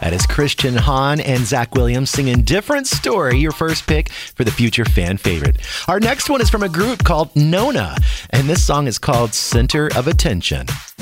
That is Christian Hahn and Zach Williams singing Different Story, your first pick for the future fan favorite. Our next one is from a group called Nona, and this song is called Center of Attention.